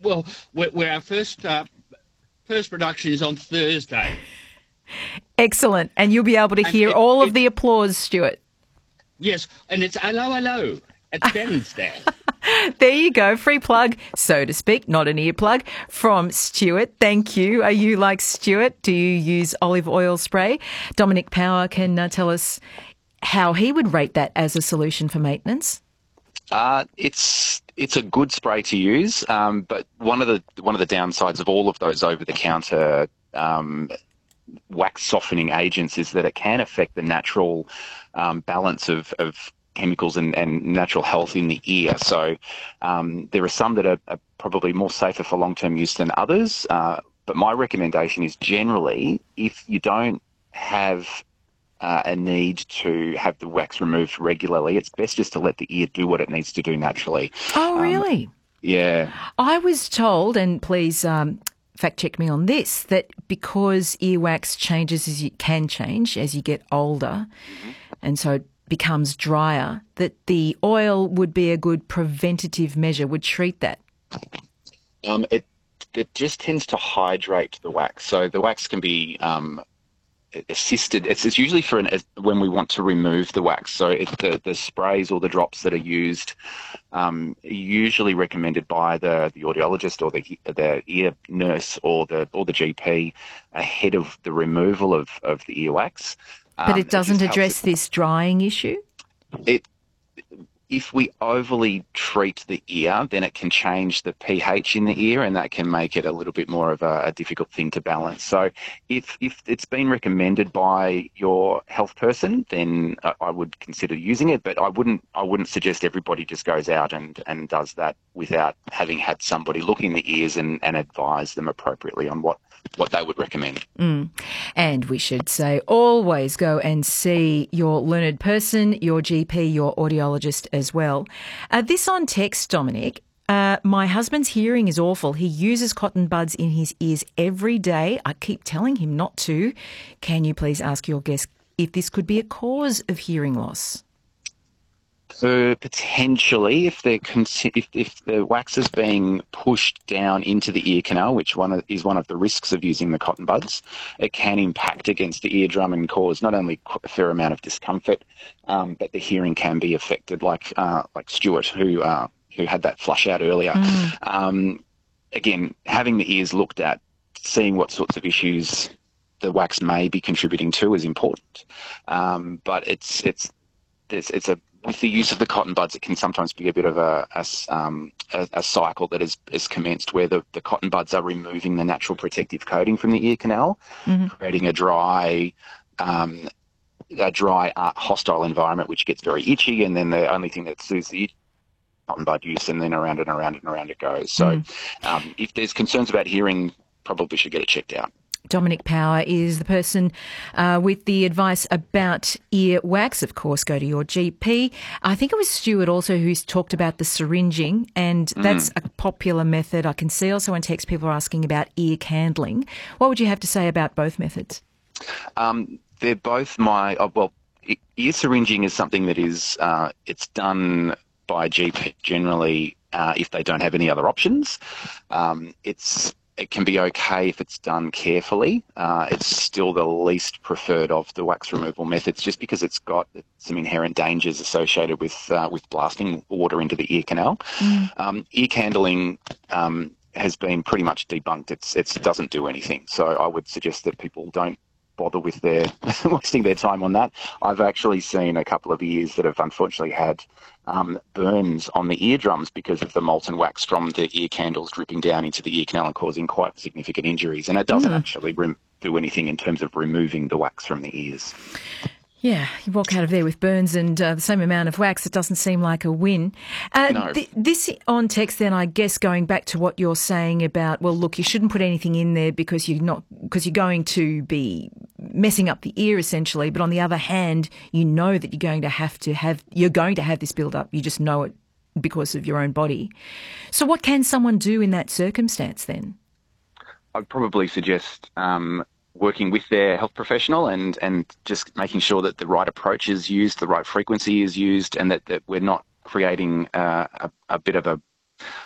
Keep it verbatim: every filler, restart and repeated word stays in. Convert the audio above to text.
well, where, where our first uh, first production is on Thursday, Excellent. And you'll be able to and hear it, all of it the applause, Stuart. yes, and it's hello, hello at Bennsdale. There you go. Free plug, so to speak, not an ear plug, from Stuart. Thank you. Are you like Stuart? Do you use olive oil spray? Dominic Power can uh, tell us how he would rate that as a solution for maintenance. Uh, it's it's a good spray to use, um, but one of the one of the downsides of all of those over-the-counter um, wax softening agents is that it can affect the natural um, balance of, of chemicals and, and natural health in the ear. So um, there are some that are, are probably more safer for long-term use than others. Uh, but my recommendation is generally, if you don't have uh, a need to have the wax removed regularly, it's best just to let the ear do what it needs to do naturally. Oh, Um, really? yeah. I was told, and please um, fact check me on this, that because earwax changes as you can change as you get older, mm-hmm. and so it becomes drier, that the oil would be a good preventative measure, would treat that. Um, it it just tends to hydrate the wax, so the wax can be um, assisted. It's, it's usually for an, when we want to remove the wax. So it, the the sprays or the drops that are used um, are usually recommended by the, the audiologist or the the ear nurse or the or the G P ahead of the removal of, of the earwax. But Um, it doesn't just address helps this drying issue? It, if we overly treat the ear, then it can change the pH in the ear, and that can make it a little bit more of a, a difficult thing to balance. So if if it's been recommended by your health person, then I, I would consider using it, but I wouldn't I wouldn't suggest everybody just goes out and, and does that without having had somebody look in the ears and, and advise them appropriately on what what they would recommend. Mm. And we should say always go and see your learned person, your G P, your audiologist as well. Uh, this on text, Dominic. Uh, my husband's hearing is awful. He uses cotton buds in his ears every day. I keep telling him not to. Can you please ask your guest if this could be a cause of hearing loss? So potentially, if the if, if the wax is being pushed down into the ear canal, which one of, is one of the risks of using the cotton buds, it can impact against the eardrum and cause not only a fair amount of discomfort, um, but the hearing can be affected, like uh, like Stuart, who uh, who had that flush out earlier. Mm. Um, again, having the ears looked at, seeing what sorts of issues the wax may be contributing to is important, um, but it's it's it's, it's a with the use of the cotton buds, it can sometimes be a bit of a, a, um, a, a cycle that is, is commenced where the, the cotton buds are removing the natural protective coating from the ear canal, mm-hmm. creating a dry, um, a dry, uh, hostile environment, which gets very itchy, and then the only thing that soothes the itch cotton bud use, and then around and around and around it goes. So mm. um, if there's concerns about hearing, probably should get it checked out. Dominic Power is the person uh, with the advice about ear wax. Of course, go to your G P. I think it was Stuart also who's talked about the syringing, and that's mm. a popular method. I can see also on text people are asking about ear candling. What would you have to say about both methods? Um, they're both my, oh, well, ear syringing is something that is, uh, it's done by G P generally uh, if they don't have any other options. Um, it's It can be okay if it's done carefully. Uh, it's still the least preferred of the wax removal methods, just because it's got some inherent dangers associated with uh, with blasting water into the ear canal. Mm. Um, ear candling um, has been pretty much debunked. It's it doesn't do anything. So I would suggest that people don't bother with their wasting their time on that. I've actually seen a couple of ears that have unfortunately had um, burns on the eardrums because of the molten wax from the ear candles dripping down into the ear canal and causing quite significant injuries. And it doesn't mm. actually rem- do anything in terms of removing the wax from the ears. Yeah, you walk out of there with burns and uh, the same amount of wax. It doesn't seem like a win. Uh, no. th- this on text then, I guess, going back to what you're saying about, well, look, you shouldn't put anything in there because you're not because you're going to be messing up the ear essentially. But on the other hand, you know that you're going to have to have you're going to have this build up. You just know it because of your own body. So what can someone do in that circumstance then? I'd probably suggest Um working with their health professional and, and just making sure that the right approach is used, the right frequency is used, and that, that we're not creating uh, a, a bit of a,